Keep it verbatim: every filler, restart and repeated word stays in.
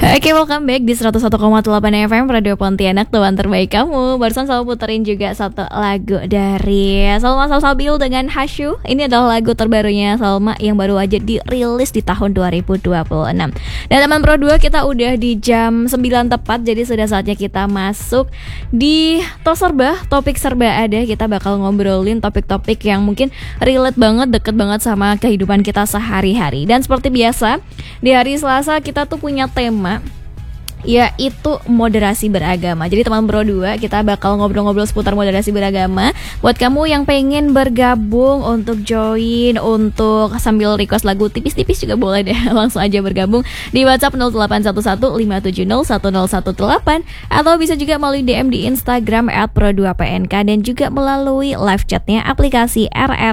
Oke, welcome back di seratus satu koma delapan F M Radio Pontianak, teman terbaik kamu. Barusan Salma puterin juga satu lagu dari Salma Salsabil dengan Hasyu. Ini adalah lagu terbarunya Salma yang baru aja dirilis di tahun dua ribu dua puluh enam. Dan teman Pro dua, kita udah di jam sembilan tepat, jadi sudah saatnya kita masuk di Tos Serba, topik serba ada. Kita bakal ngobrolin topik-topik yang mungkin relate banget, deket banget sama kehidupan kita sehari-hari. Dan seperti biasa, di hari Selasa kita tuh punya tema, yaitu moderasi beragama. Jadi teman Bro dua, kita bakal ngobrol-ngobrol seputar moderasi beragama. Buat kamu yang pengen bergabung untuk join, untuk sambil request lagu tipis-tipis juga boleh deh. Langsung aja bergabung di WhatsApp nol delapan satu satu lima tujuh nol satu nol satu delapan, atau bisa juga melalui D M di Instagram at pro dua P N K, dan juga melalui live chatnya aplikasi R R